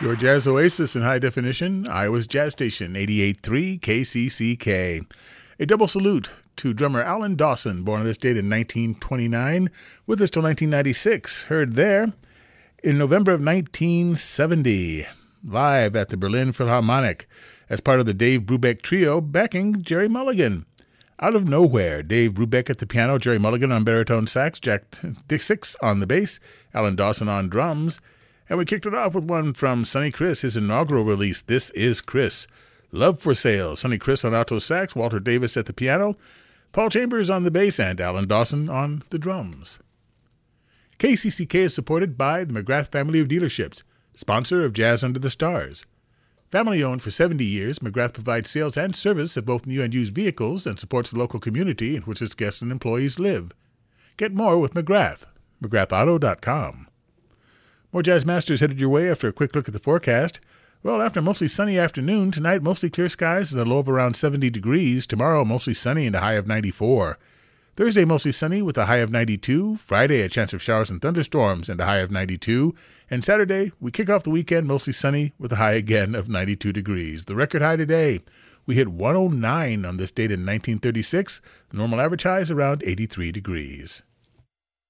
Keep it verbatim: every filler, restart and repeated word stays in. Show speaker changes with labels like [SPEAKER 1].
[SPEAKER 1] Your Jazz Oasis in high definition, Iowa's Jazz Station, eighty-eight point three K C C K. A double salute to drummer Alan Dawson, born on this date in nineteen twenty-nine, with us till nineteen ninety-six, heard there in November of nineteen seventy, live at the Berlin Philharmonic, as part of the Dave Brubeck Trio, backing Jerry Mulligan. Out of nowhere, Dave Brubeck at the piano, Jerry Mulligan on baritone sax, Jack Dixix on the bass, Alan Dawson on drums, and we kicked it off with one from Sonny Chris, his inaugural release, This Is Chris. Love for Sale, Sonny Chris on alto sax, Walter Davis at the piano, Paul Chambers on the bass, and Alan Dawson on the drums. K C C K is supported by the McGrath family of dealerships, sponsor of Jazz Under the Stars. Family-owned for seventy years, McGrath provides sales and service of both new and used vehicles and supports the local community in which its guests and employees live. Get more with McGrath, mcgrath auto dot com. More Jazz Masters headed your way after a quick look at the forecast. Well, after a mostly sunny afternoon, tonight mostly clear skies and a low of around seventy degrees. Tomorrow mostly sunny and a high of ninety-four. Thursday mostly sunny with a high of ninety-two. Friday a chance of showers and thunderstorms and a high of ninety-two. And Saturday we kick off the weekend mostly sunny with a high again of ninety-two degrees. The record high today, we hit one oh nine on this date in nineteen thirty-six. The normal average high is around eighty-three degrees.